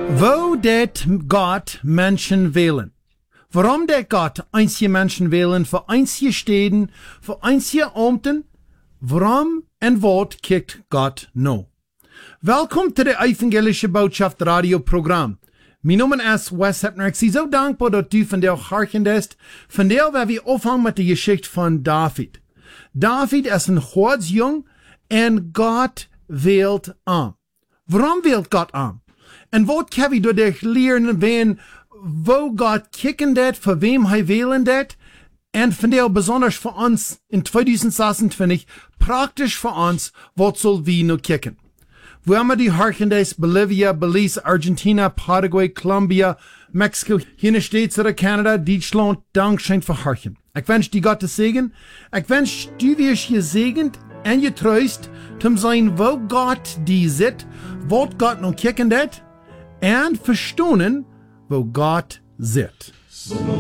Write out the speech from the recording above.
Wo det Gott Menschen wählen? Warum det Gott einzige Menschen wählen für einzige Städten, für einzige Ämter? Warum en wat kijkt Gott no? Welkom to de Evangelische Botschaft radioprogram. Mijn naam is Wes Hepner. Ik zie zo dankbaar dat u vandaag harkendest. Vandaag waar we ophangen met de geschichte van David. David is een godsjong en God wählt aan. Waarom wählt God aan? En wat kan we door de leren weten wo God kijken dat, voor wem hij wählen dat? En vandaag besonders voor ons in 2026 praktisch voor ons, wat zullen we nu kijken? We hebben die harkendest Bolivia, Belize, Argentina, Paraguay, Colombia, Mexico, Verenigde Staten, Canada, Duitsland, dankzij voor harken. Ik wens die God te zegen. Ik wens du wirst gezegend en je troost, om zijn wo God die zit, wat God nu kijken dat, en verstaan wo God zit.